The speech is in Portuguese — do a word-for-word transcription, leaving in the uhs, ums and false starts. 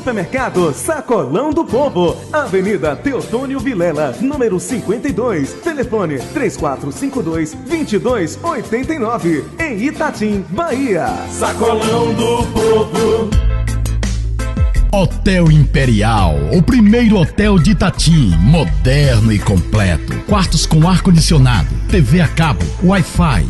Supermercado Sacolão do Povo, Avenida Teotônio Vilela, número cinquenta e dois, telefone três quatro cinco dois, dois dois oito nove, em Itatim, Bahia. Sacolão do Povo. Hotel Imperial, o primeiro hotel de Itatim, moderno e completo. Quartos com ar-condicionado, T V a cabo, Wi-Fi,